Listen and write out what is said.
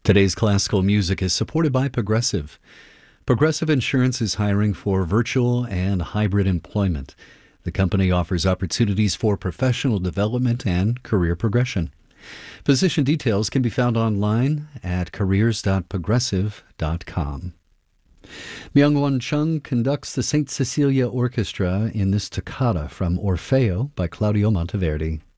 Today's classical music is supported by Progressive. Progressive Insurance is hiring for virtual and hybrid employment. The company offers opportunities for professional development and career progression. Position details can be found online at careers.progressive.com. Myung-Won Chung conducts the St. Cecilia Orchestra in this toccata from Orfeo by Claudio Monteverdi.